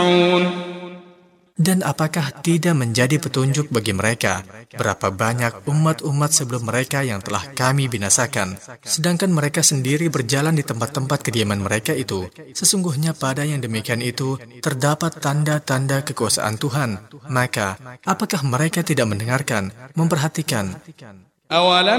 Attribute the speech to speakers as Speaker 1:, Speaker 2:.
Speaker 1: Dan apakah tidak menjadi petunjuk bagi mereka berapa banyak umat-umat sebelum mereka yang telah kami binasakan, sedangkan mereka sendiri berjalan di tempat-tempat kediaman mereka itu. Sesungguhnya pada yang demikian itu terdapat tanda-tanda kekuasaan Tuhan. Maka, apakah mereka tidak mendengarkan, memperhatikan?